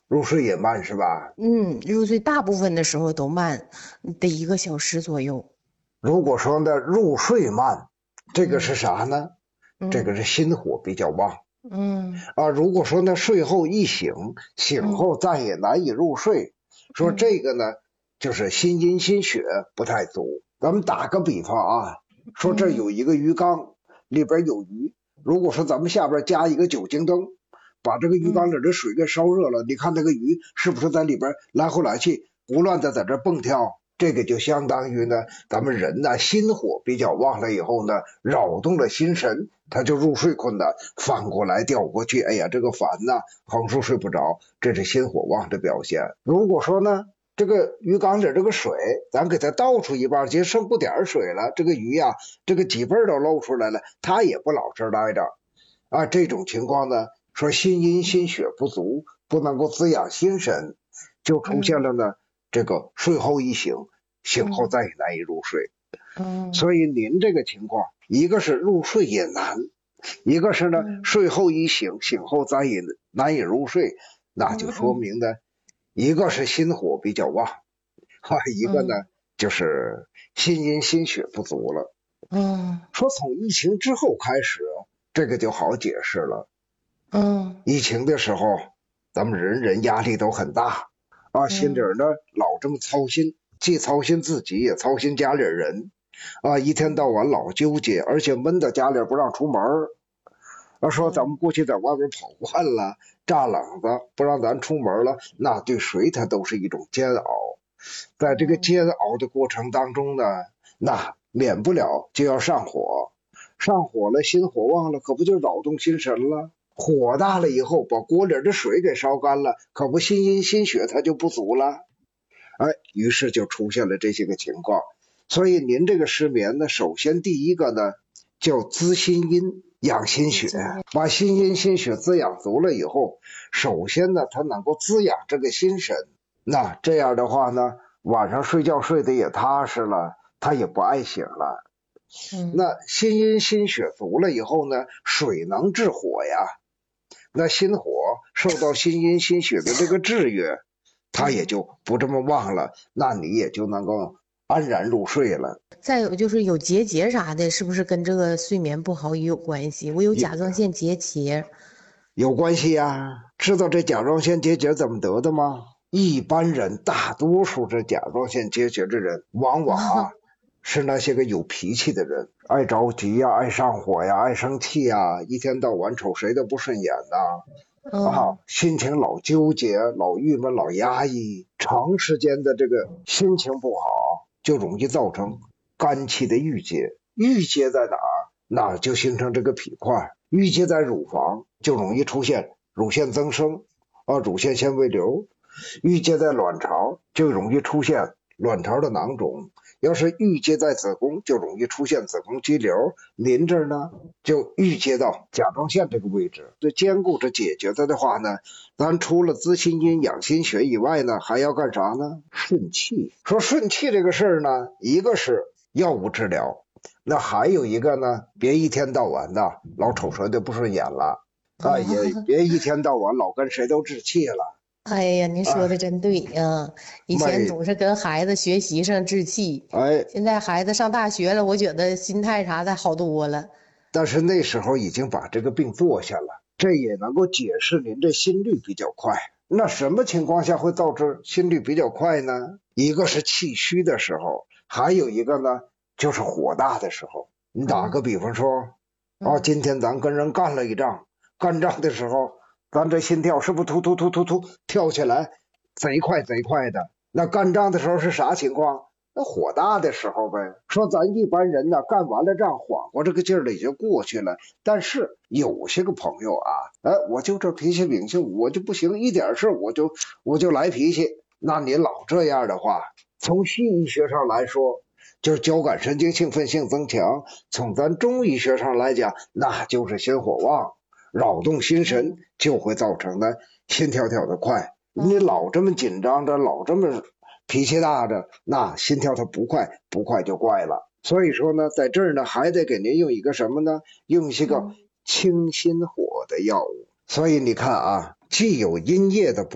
入睡也慢是吧？ 入睡大部分的时候都慢，得1个小时左右。 如果说呢入睡慢，这个是嗯啥呢？这个嗯是心火比较旺嗯啊。如果说呢睡后一醒，醒嗯后再也难以入睡，说嗯这个呢就是心阴心血不太足。咱们打个比方啊，说这嗯有一个鱼缸，里边有鱼，如果说咱们下边加一个酒精灯，把这个鱼缸嗯里的水给烧热了，你看那个鱼是不是在里边来回来去，胡乱的在这蹦跳？这个就相当于呢，咱们人呢心火比较旺了以后呢，扰动了心神，他就入睡困难，翻过来调过去，哎呀，这个烦呐，横竖睡不着，这是心火旺的表现。如果说呢，这个鱼缸里这个水，咱给它倒出一半，就剩不点水了，这个鱼呀，这个脊背都露出来了，它也不老实待着啊。这种情况呢，说心阴心血不足，不能够滋养心神，就出现嗯了呢。这个睡后一醒，醒后嗯再也难以入睡。 嗯所以您这个情况，一个是入睡也难，一个是呢嗯睡后一醒，醒后再也难以入睡，那就说嗯明呢，一个是心火比较旺，一个呢嗯就是心阴心血不足了。 嗯说从疫情之后开始，这个就好解释了。 嗯疫情的时候，咱们人人压力都很大啊，心里呢老这么操心，既操心自己，也操心家里人啊，一天到晚老纠结，而且闷在家里不让出门说咱们过去在外边跑惯了，炸冷子不让咱出门了，那对谁他都是一种煎熬。在这个煎熬的过程当中呢，那免不了就要上火，上火了，心火旺了，可不就扰动心神了？火大了以后，把锅里的水给烧干了，可不心阴心血它就不足了。于是就出现了这些个情况。所以您这个失眠呢，首先第一个呢，叫滋心阴养心血，把心阴心血滋养足了以后，首先呢，它能够滋养这个心神。那这样的话呢，晚上睡觉睡得也踏实了，他也不爱醒了。那心阴心血足了以后呢，水能制火呀，那心火受到心阴心血的这个制约，它也就不这么旺了，那你也就能够安然入睡了。 再有就是有结节啥的，是不是跟这个睡眠不好也有关系？我有甲状腺结节。 有关系呀。知道这甲状腺结节怎么得的吗？一般人大多数这甲状腺结节的人，往往是那些个有脾气的人，爱着急呀，爱上火呀，爱生气呀，一天到晚瞅谁都不顺眼呐。心情老纠结，老郁闷，老压抑，长时间的这个心情不好，就容易造成肝气的郁结。郁结在哪儿？那就形成这个脾块。郁结在乳房，就容易出现乳腺增生乳腺纤维瘤；郁结在卵巢，就容易出现卵巢的囊肿；要是郁结在子宫，就容易出现子宫肌瘤。您这儿呢，就郁结到甲状腺这个位置。这兼顾着解决它的话呢，咱除了滋心阴养心血以外呢，还要干啥呢？顺气。说顺气这个事儿呢，一个是药物治疗，那还有一个呢，别一天到晚的老瞅谁都不顺眼了也别一天到晚老跟谁都置气了。 哎呀，您说的真对啊！以前总是跟孩子学习上置气，现在孩子上大学了，我觉得心态啥的好多了。 但是那时候已经把这个病做下了，这也能够解释您这心率比较快。那什么情况下会导致心率比较快呢？一个是气虚的时候，还有一个呢就是火大的时候。你打个比方说今天咱跟人干了一仗，干仗的时候咱这心跳是不是突突突突突跳起来贼快贼快的？那干仗的时候是啥情况？那火大的时候呗。说咱一般人呢，干完了仗缓过这个劲儿了也就过去了。但是有些个朋友我就这脾气秉性，我就不行，一点事我就来脾气。那你老这样的话，从西医学上来说，就是交感神经兴奋性增强；从咱中医学上来讲，那就是心火旺，扰动心神，就会造成呢心跳跳得快。你老这么紧张着，老这么脾气大着，那心跳它不快就怪了。所以说呢，在这儿呢，还得给您用一个什么呢？用一些个清心火的药物。所以你看既有阴液的